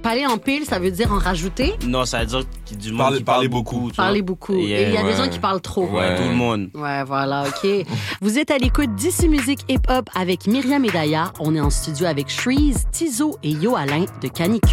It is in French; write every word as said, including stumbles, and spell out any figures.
parler en pile, ça veut dire en rajouter? Non, ça veut dire qu'il y a du monde Parler- qui parle parler beaucoup. beaucoup. tu vois. Parler beaucoup. Et, Et il y a euh, des gens qui parlent trop. Ouais, tout le monde. Ouais, voilà, OK. Vous êtes à l'écoute d'Ici Musique Hip Hop avec Myriam et Daya. On est en studio avec Shreeze, Tizo et Yo Alain de Canicu.